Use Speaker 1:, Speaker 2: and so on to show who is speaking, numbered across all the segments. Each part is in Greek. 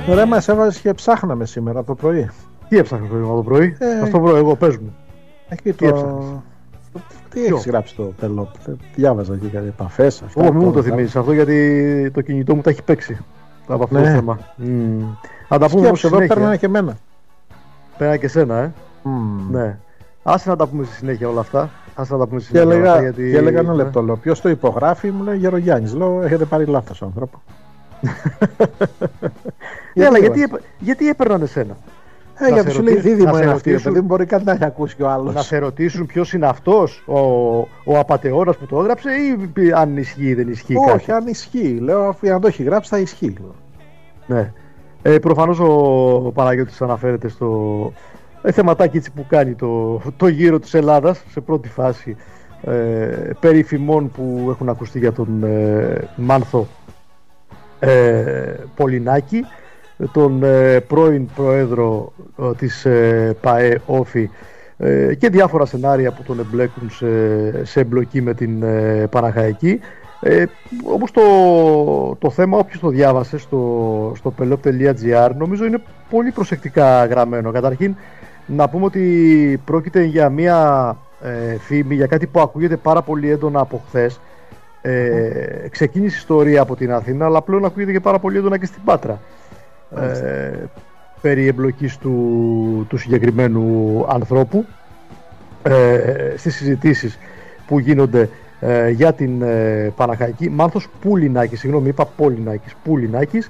Speaker 1: Ρε, μας έβαζες και ψάχναμε σήμερα από το πρωί.
Speaker 2: Τι έψαχνες από το πρωί? Ας το βρω εγώ, πες μου.
Speaker 1: Τι έψαχνες? Τι έχεις γράψει το Πελόπ? Διάβαζα και κάτι επαφές.
Speaker 2: Μην μου το θυμίζεις αυτό, γιατί το κινητό μου τα έχει παίξει από αυτό το θέμα. Αν τα πούμε
Speaker 1: εδώ παίρνανε και εμένα.
Speaker 2: Παίρνανε και εσένα, ναι. Άσε να τα πούμε στη συνέχεια όλα αυτά.
Speaker 1: Και έλεγα ένα λεπτό, λέω, ποιος το υπογράφει? Μου λέει Γερογιάννης. Λέω, έχετε πάρει λάθος άνθρωπο.
Speaker 2: Γιατί έπαιρναν εσένα?
Speaker 1: Γιατί σου λέει δίδυμο είναι αυτή, δεν μπορεί κάτι να έχει ακούσει και ο άλλος.
Speaker 2: Να σε ρωτήσουν ποιος είναι αυτός, ο απατεώνας που το έγραψε, ή αν ισχύει ή δεν ισχύει?
Speaker 1: Όχι, αν ισχύει. Λέω, αν το έχει γράψει θα ισχύει.
Speaker 2: Ναι. Προφανώς ο Παναγιώτης αναφέρεται στο θεματάκι έτσι που κάνει το γύρο της Ελλάδας σε πρώτη φάση, περί φημών που έχουν ακουστεί για τον Μάνθο Πολυνάκη, τον πρώην πρόεδρο της ΠΑΕ Όφη, και διάφορα σενάρια που τον εμπλέκουν σε εμπλοκή με την Παναχαϊκή. Όμως το θέμα, όποιος το διάβασε στο pelop.gr, νομίζω είναι πολύ προσεκτικά γραμμένο. Καταρχήν να πούμε ότι πρόκειται για μια φήμη, για κάτι που ακούγεται πάρα πολύ έντονα από χθες. Ξεκίνησε η ιστορία από την Αθήνα, αλλά πλέον ακούγεται και πάρα πολύ έντονα και στην Πάτρα, περί εμπλοκής του συγκεκριμένου ανθρώπου στις συζητήσεις που γίνονται για την Παναχαϊκή. Μάνθος Πουλινάκης, συγγνώμη, είπα Πουλινάκης.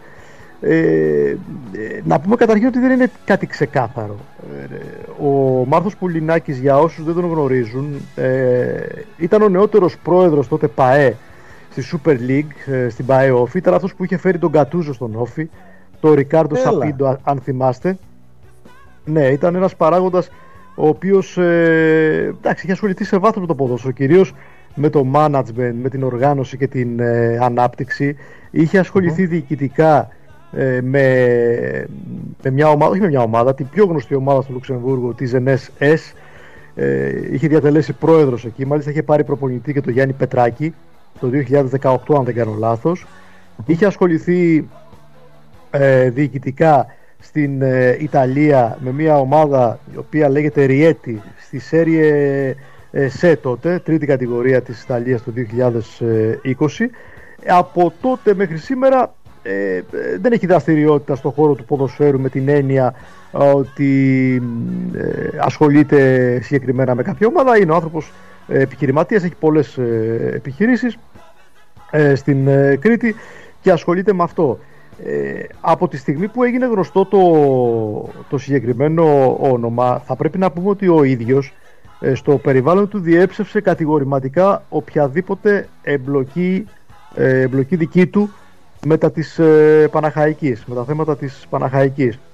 Speaker 2: Να πούμε καταρχήν ότι δεν είναι κάτι ξεκάθαρο. Ο Μάνθος Πουλινάκης, για όσους δεν τον γνωρίζουν, ήταν ο νεότερος πρόεδρος τότε ΠΑΕ στη Super League, στην ΠΑΕ Όφη. Ήταν αυτός που είχε φέρει τον Κατούζο στον Όφη, τον Ρικάρντο Σαπίντο, αν θυμάστε. Ναι, ήταν ένας παράγοντας ο οποίος είχε ασχοληθεί σε βάθος με το ποδόσφαιρο, κυρίως με το management, με την οργάνωση και την ανάπτυξη. Είχε ασχοληθεί διοικητικά με μια ομάδα, όχι με μια ομάδα, την πιο γνωστή ομάδα στο Λουξεμβούργο, τη NSS. Είχε διατελέσει πρόεδρος εκεί, μάλιστα είχε πάρει προπονητή και το Γιάννη Πετράκη το 2018, αν δεν κάνω λάθος. Είχε ασχοληθεί διοικητικά στην Ιταλία με μια ομάδα η οποία λέγεται Rieti, στη Serie C τότε, τρίτη κατηγορία της Ιταλίας το 2020. Από τότε μέχρι σήμερα δεν έχει δραστηριότητα στον χώρο του ποδοσφαίρου, με την έννοια ότι ασχολείται συγκεκριμένα με κάποια ομάδα. Είναι ο άνθρωπος επιχειρηματίας, έχει πολλές επιχειρήσεις στην Κρήτη και ασχολείται με αυτό. Από τη στιγμή που έγινε γνωστό το συγκεκριμένο όνομα, θα πρέπει να πούμε ότι ο ίδιος στο περιβάλλον του διέψευσε κατηγορηματικά οποιαδήποτε εμπλοκή δική του με τα θέματα της Παναχαϊκής.